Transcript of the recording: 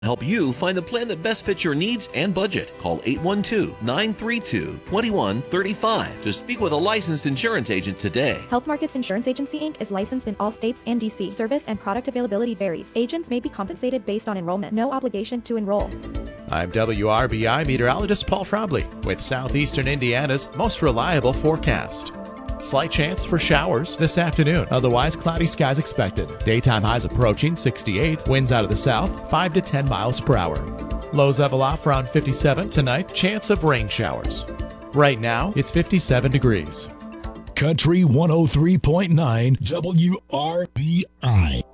Help you find the plan that best fits your needs and budget. Call 812-932-2135 to speak with a licensed insurance agent today. Health Markets Insurance Agency, Inc. is licensed in all states and D.C. Service and product availability varies. Agents may be compensated based on enrollment. No obligation to enroll. I'm WRBI meteorologist Paul Trombley with Southeastern Indiana's most reliable forecast. Slight chance for showers this afternoon. Otherwise, cloudy skies expected. Daytime highs approaching 68. Winds out of the south, 5 to 10 miles per hour. Lows level off around 57 tonight. Chance of rain showers. Right now, it's 57 degrees. Country 103.9 WRBI.